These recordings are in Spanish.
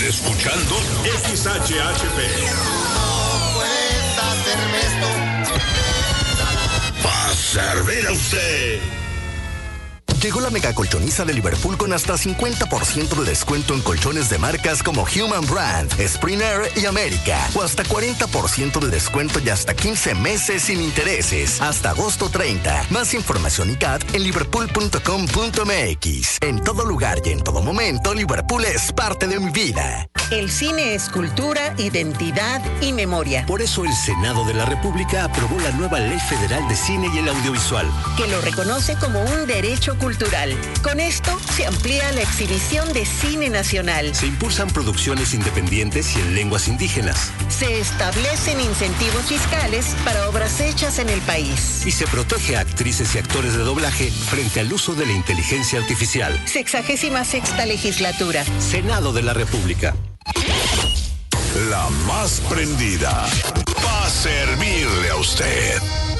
escuchando XHHP. No puedes hacerme esto. Va a servir a usted. Llegó la mega colchoniza de Liverpool con hasta 50% de descuento en colchones de marcas como Human Brand, Springer y América. O hasta 40% de descuento y hasta 15 meses sin intereses. Hasta agosto 30. Más información y CAT en liverpool.com.mx. En todo lugar y en todo momento, Liverpool es parte de mi vida. El cine es cultura, identidad y memoria. Por eso el Senado de la República aprobó la nueva Ley Federal de Cine y el Audiovisual, que lo reconoce como un derecho cultural. Con esto se amplía la exhibición de cine nacional. Se impulsan producciones independientes y en lenguas indígenas. Se establecen incentivos fiscales para obras hechas en el país. Y se protege a actrices y actores de doblaje frente al uso de la inteligencia artificial. 66ª legislatura. Senado de la República. La más prendida va a servirle a usted.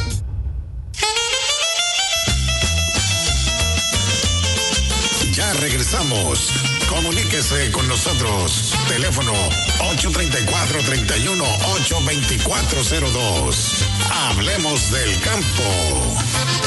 Ya regresamos. Comuníquese con nosotros. Teléfono 834-31-82402. Hablemos del campo.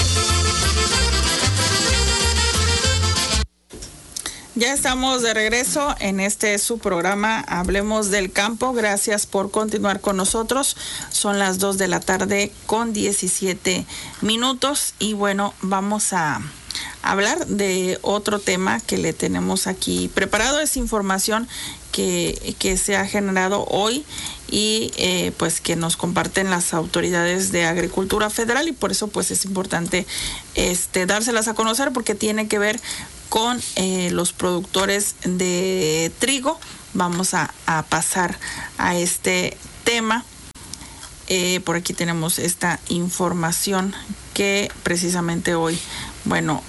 Ya estamos de regreso en su programa Hablemos del Campo. Gracias por continuar con nosotros. Son las 2 de la tarde con 17 minutos y bueno, vamos a hablar de otro tema que le tenemos aquí preparado. Es información que se ha generado hoy y pues que nos comparten las autoridades de Agricultura Federal y por eso pues es importante dárselas a conocer porque tiene que ver con los productores de trigo. Vamos a pasar a este tema. Por aquí tenemos esta información que precisamente hoy, bueno,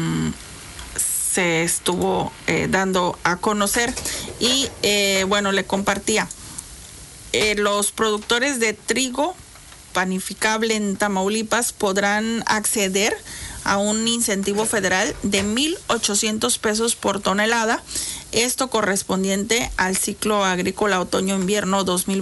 se estuvo dando a conocer y bueno, le compartía. Los productores de trigo panificable en Tamaulipas podrán acceder a un incentivo federal de 1,800 pesos por tonelada, esto correspondiente al ciclo agrícola otoño-invierno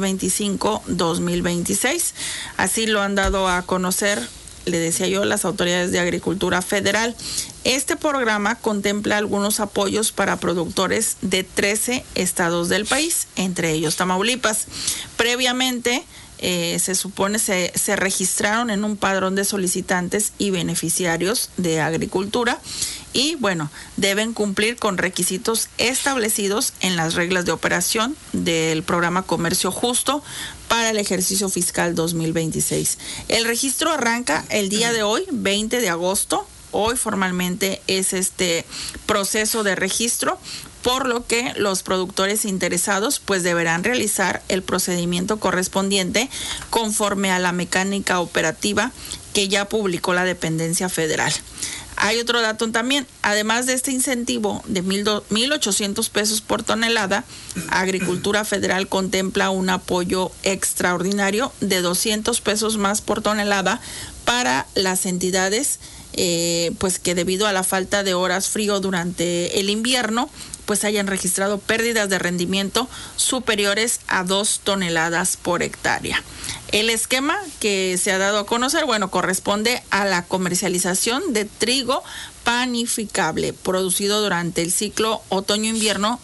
2025-2026. Así lo han dado a conocer, le decía yo, las autoridades de Agricultura Federal. Este programa contempla algunos apoyos para productores de 13 estados del país, entre ellos Tamaulipas. Previamente, se supone se registraron en un padrón de solicitantes y beneficiarios de agricultura y bueno, deben cumplir con requisitos establecidos en las reglas de operación del programa Comercio Justo para el ejercicio fiscal 2026. El registro arranca el día de hoy, 20 de agosto. Hoy formalmente es este proceso de registro, por lo que los productores interesados pues deberán realizar el procedimiento correspondiente conforme a la mecánica operativa que ya publicó la dependencia federal. Hay otro dato también, además de este incentivo de 1,800 pesos por tonelada, Agricultura Federal contempla un apoyo extraordinario de 200 pesos más por tonelada para las entidades pues que debido a la falta de horas frío durante el invierno pues hayan registrado pérdidas de rendimiento superiores a 2 toneladas por hectárea. El esquema que se ha dado a conocer, bueno, corresponde a la comercialización de trigo panificable producido durante el ciclo otoño-invierno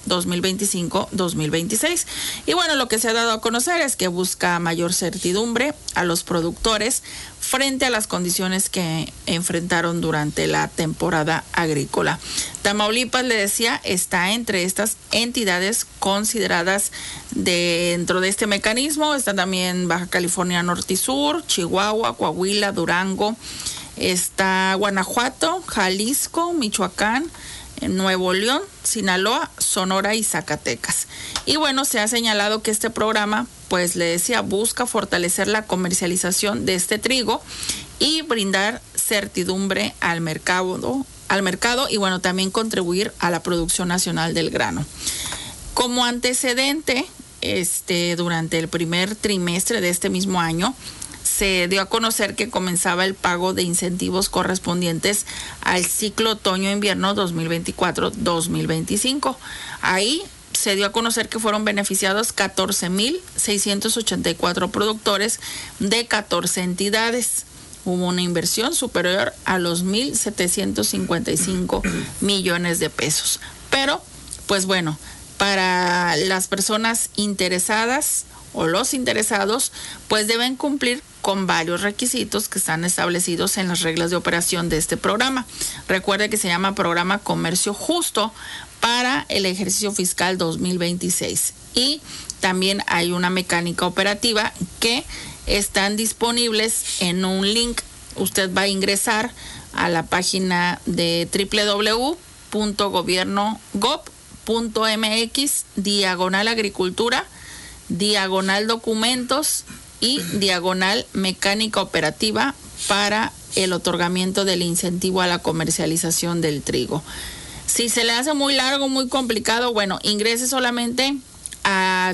2025-2026. Y bueno, lo que se ha dado a conocer es que busca mayor certidumbre a los productores frente a las condiciones que enfrentaron durante la temporada agrícola. Tamaulipas, le decía, está entre estas entidades consideradas dentro de este mecanismo. Está también Baja California Norte y Sur, Chihuahua, Coahuila, Durango, está Guanajuato, Jalisco, Michoacán, Nuevo León, Sinaloa, Sonora y Zacatecas. Y bueno, se ha señalado que este programa, pues le decía, busca fortalecer la comercialización de este trigo y brindar certidumbre al mercado y bueno, también contribuir a la producción nacional del grano. Como antecedente, durante el primer trimestre de este mismo año, se dio a conocer que comenzaba el pago de incentivos correspondientes al ciclo otoño-invierno 2024-2025. Ahí se dio a conocer que fueron beneficiados 14,684 productores de 14 entidades. Hubo una inversión superior a los 1,755 millones de pesos. Pero, pues bueno, para las personas interesadas o los interesados, pues deben cumplir con varios requisitos que están establecidos en las reglas de operación de este programa. Recuerde que se llama Programa Comercio Justo para el ejercicio fiscal 2026. Y también hay una mecánica operativa que están disponibles en un link. Usted va a ingresar a la página de www.gobierno.gov.mx/agricultura, /documentos y /mecánica operativa para el otorgamiento del incentivo a la comercialización del trigo. Si se le hace muy largo, muy complicado, bueno, ingrese solamente a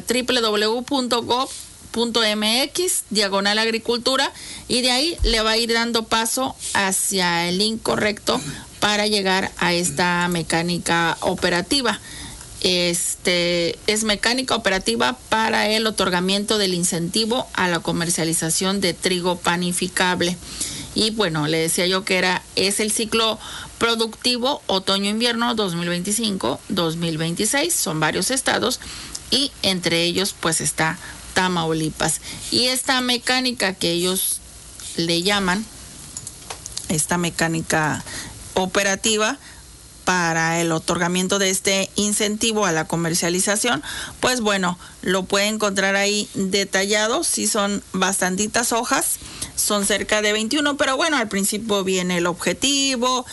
www.gov.mx/agricultura y de ahí le va a ir dando paso hacia el link correcto para llegar a esta mecánica operativa. Es mecánica operativa para el otorgamiento del incentivo a la comercialización de trigo panificable. Y bueno, le decía yo que es el ciclo productivo otoño-invierno 2025-2026. Son varios estados y entre ellos pues está Tamaulipas. Y esta mecánica que ellos le llaman, esta mecánica operativa para el otorgamiento de este incentivo a la comercialización, pues bueno, lo puede encontrar ahí detallado. Sí, son bastantitas hojas, son cerca de 21, pero bueno, al principio viene el objetivo,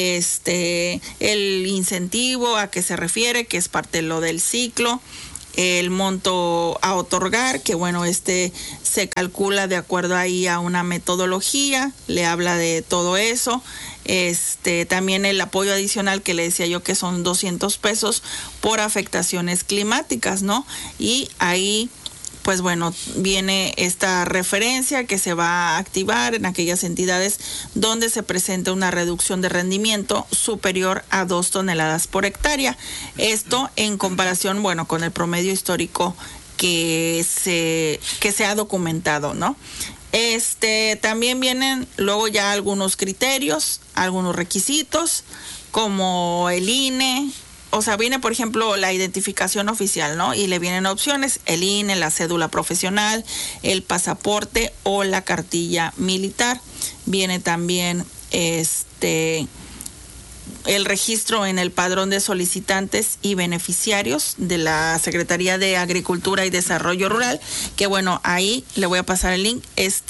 el incentivo, a qué se refiere, que es parte de lo del ciclo, el monto a otorgar, que bueno, se calcula de acuerdo ahí a una metodología, le habla de todo eso. También el apoyo adicional que le decía yo que son 200 pesos por afectaciones climáticas, ¿no? Y ahí pues bueno, viene esta referencia que se va a activar en aquellas entidades donde se presenta una reducción de rendimiento superior a 2 toneladas por hectárea. Esto en comparación, bueno, con el promedio histórico que se ha documentado, ¿no? También vienen luego ya algunos criterios, algunos requisitos, como el INE. O sea, viene, por ejemplo, la identificación oficial, ¿no? Y le vienen opciones: el INE, la cédula profesional, el pasaporte o la cartilla militar. Viene también el registro en el padrón de solicitantes y beneficiarios de la Secretaría de Agricultura y Desarrollo Rural, que bueno, ahí le voy a pasar el link, es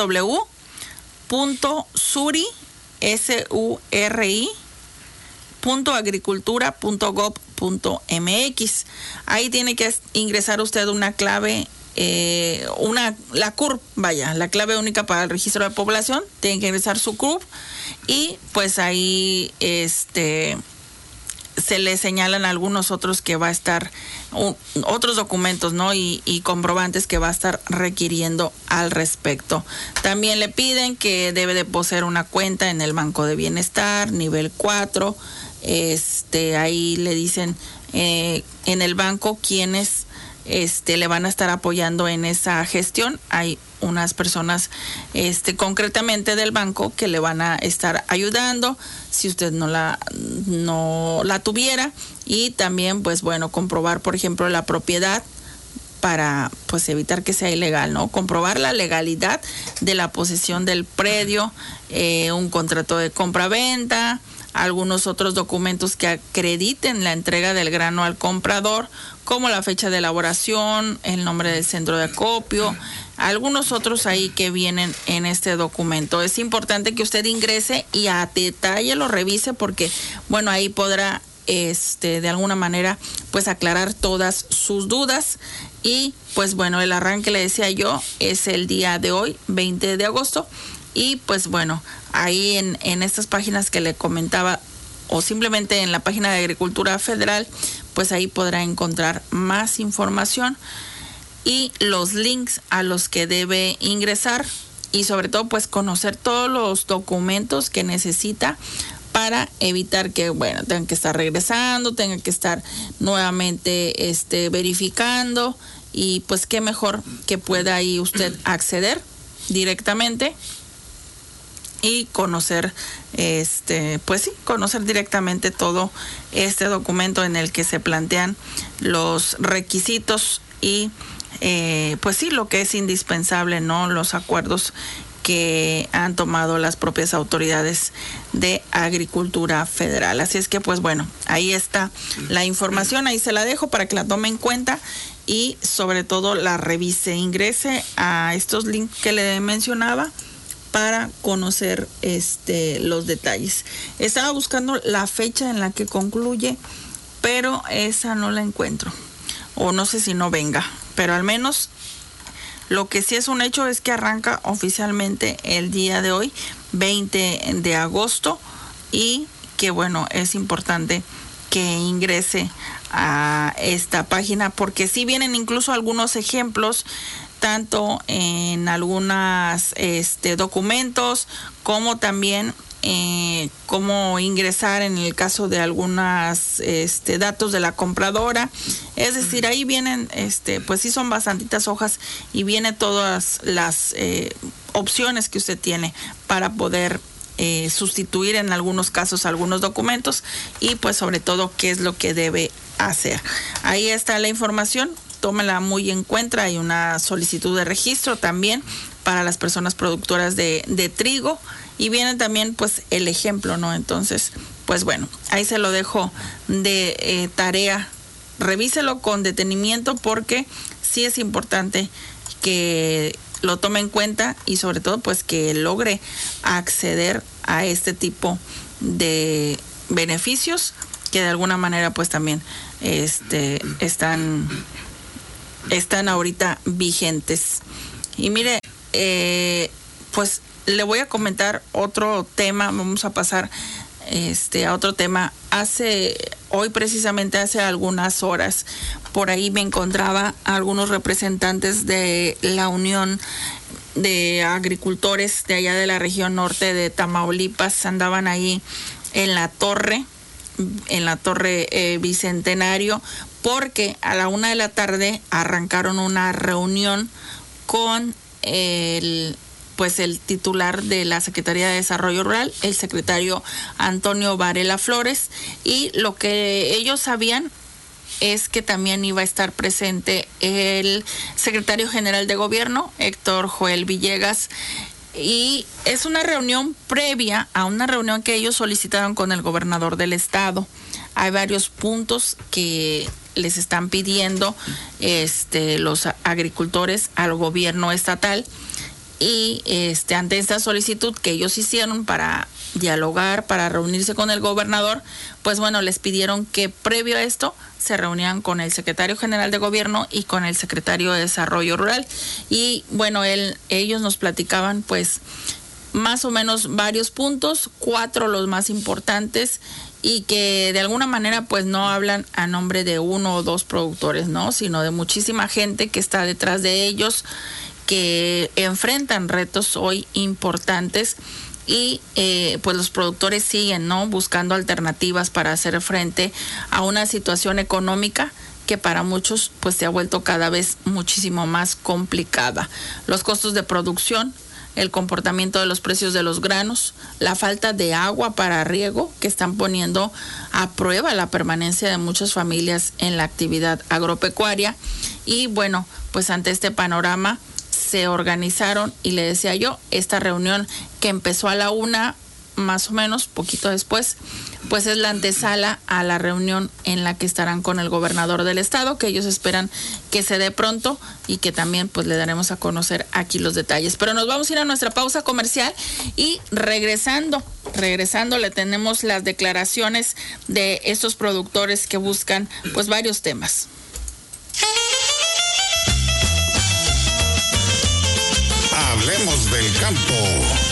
www.suri.agricultura.gov.mx. Ahí tiene que ingresar usted una clave, la CURP, la clave única para el registro de población. Tiene que ingresar su CURP y pues ahí se le señalan algunos otros que va a estar, otros documentos, ¿no? Y comprobantes que va a estar requiriendo al respecto. También le piden que debe de poseer una cuenta en el Banco de Bienestar, nivel 4. Ahí le dicen en el banco quiénes le van a estar apoyando en esa gestión. Hay unas personas concretamente del banco que le van a estar ayudando si usted no la tuviera. Y también pues bueno, comprobar por ejemplo la propiedad para pues evitar que sea ilegal, ¿no? Comprobar la legalidad de la posesión del predio, un contrato de compra-venta, algunos otros documentos que acrediten la entrega del grano al comprador, como la fecha de elaboración, el nombre del centro de acopio, algunos otros ahí que vienen en este documento. Es importante que usted ingrese y a detalle lo revise, porque bueno, ahí podrá de alguna manera pues aclarar todas sus dudas. Y pues bueno, el arranque, le decía yo, es el día de hoy, 20 de agosto. Y pues bueno, ahí en estas páginas que le comentaba, o simplemente en la página de Agricultura Federal, pues ahí podrá encontrar más información y los links a los que debe ingresar, y sobre todo pues conocer todos los documentos que necesita para evitar que, bueno, tengan que estar regresando, tengan que estar nuevamente verificando, y pues qué mejor que pueda ahí usted acceder directamente y conocer, pues sí, conocer directamente todo este documento en el que se plantean los requisitos y pues sí, lo que es indispensable, ¿no? Los acuerdos que han tomado las propias autoridades de Agricultura Federal. Así es que, pues bueno, ahí está la información, ahí se la dejo para que la tome en cuenta y sobre todo la revise, ingrese a estos links que le mencionaba para conocer los detalles. Estaba buscando la fecha en la que concluye, pero esa no la encuentro, o no sé si no venga, pero al menos lo que sí es un hecho es que arranca oficialmente el día de hoy, 20 de agosto, y que bueno, es importante que ingrese a esta página porque sí vienen incluso algunos ejemplos, tanto en algunos documentos como también cómo ingresar en el caso de algunos datos de la compradora. Es decir, ahí vienen, pues sí son bastantitas hojas y viene todas las opciones que usted tiene para poder sustituir en algunos casos algunos documentos y pues sobre todo qué es lo que debe hacer. Ahí está la información, tómela muy en cuenta. Hay una solicitud de registro también para las personas productoras de trigo y viene también pues el ejemplo, ¿no? Entonces, pues bueno, ahí se lo dejo de tarea. Revíselo con detenimiento porque sí es importante que lo tome en cuenta y sobre todo pues que logre acceder a este tipo de beneficios que de alguna manera pues también están ahorita vigentes. Y mire, pues le voy a comentar otro tema. Vamos a pasar a otro tema. Hoy precisamente hace algunas horas por ahí me encontraba a algunos representantes de la Unión de Agricultores de allá de la región norte de Tamaulipas. Andaban ahí en la torre Bicentenario, porque a la 1 de la tarde arrancaron una reunión con el titular de la Secretaría de Desarrollo Rural, el secretario Antonio Varela Flores, y lo que ellos sabían es que también iba a estar presente el secretario general de Gobierno, Héctor Joel Villegas, y es una reunión previa a una reunión que ellos solicitaron con el gobernador del estado. Hay varios puntos que les están pidiendo los agricultores al gobierno estatal y ante esta solicitud que ellos hicieron para dialogar, para reunirse con el gobernador, pues bueno, les pidieron que previo a esto se reunían con el secretario general de Gobierno y con el secretario de Desarrollo Rural. Y bueno, ellos nos platicaban pues más o menos varios puntos, 4 los más importantes, y que de alguna manera pues no hablan a nombre de 1 o 2 productores, ¿no? Sino de muchísima gente que está detrás de ellos, que enfrentan retos hoy importantes y pues los productores siguen, ¿no?, buscando alternativas para hacer frente a una situación económica que para muchos pues se ha vuelto cada vez muchísimo más complicada. Los costos de producción, el comportamiento de los precios de los granos, la falta de agua para riego que están poniendo a prueba la permanencia de muchas familias en la actividad agropecuaria. Y bueno, pues ante este panorama se organizaron, y le decía yo, esta reunión que empezó a la 1, más o menos, poquito después, pues es la antesala a la reunión en la que estarán con el gobernador del estado, que ellos esperan que se dé pronto y que también pues le daremos a conocer aquí los detalles. Pero nos vamos a ir a nuestra pausa comercial y regresando le tenemos las declaraciones de estos productores que buscan pues varios temas. Hablemos del campo.